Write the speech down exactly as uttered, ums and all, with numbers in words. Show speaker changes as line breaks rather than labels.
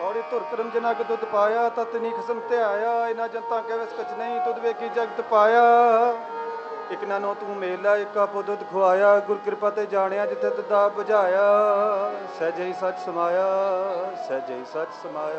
ਔਰ ਧੁਰ ਕਰਮ ਜਿਨਾ ਕੋ ਦੁੱਧ ਪਾਇਆ ਤਤ ਨੀ ਖਸਮ ਤੇ ਆਇਆ ਇਨਾ ਜਨਤਾ ਕੇ ਵਸ ਕਛ ਨਹੀਂ ਤੁਧ ਵੇਖੀ ਜਗਤ ਪਾਇਆ ਇਕ ਨਾਨੋ ਤੂੰ ਮੇਲਾ ਇੱਕ ਆਪੋ ਦੁੱਧ ਖਵਾਇਆ ਗੁਰ ਕਿਰਪਾ ਤੇ ਜਾਣਿਆ ਜਿੱਥੇ ਤੁਦਾ ਬੁਝਾਇਆ ਸਹਿਜੇ ਹੀ ਸੱਚ ਸਮਾਇਆ ਸਹਿਜੇ ਹੀ ਸੱਚ ਸਮਾਇਆ।